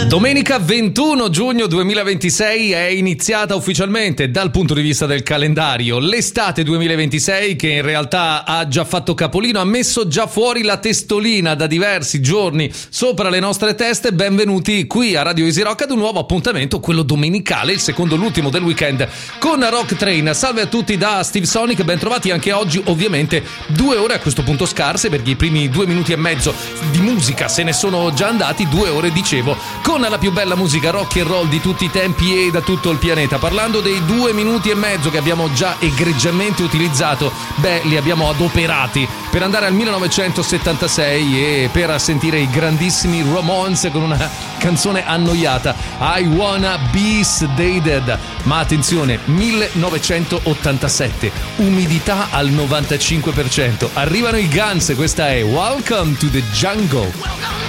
Domenica 21 giugno 2026 è iniziata ufficialmente dal punto di vista del calendario l'estate 2026, che in realtà ha già fatto capolino, ha messo già fuori la testolina da diversi giorni sopra le nostre teste. Benvenuti qui a Radio Easy Rock ad un nuovo appuntamento, quello domenicale, il secondo, l'ultimo del weekend con Rock Train. Salve a tutti da Steve Sonic, ben trovati anche oggi. Ovviamente 2 ore a questo punto scarse, perché i primi 2 minuti e mezzo di musica se ne sono già andati. 2 ore, dicevo, con la più bella musica rock and roll di tutti i tempi e da tutto il pianeta. Parlando dei 2 minuti e mezzo che abbiamo già egregiamente utilizzato, li abbiamo adoperati per andare al 1976 e per sentire i grandissimi Ramones con una canzone annoiata, I Wanna Be Sedated. Ma attenzione, 1987, umidità al 95%. Arrivano i Guns, questa è Welcome to the Jungle.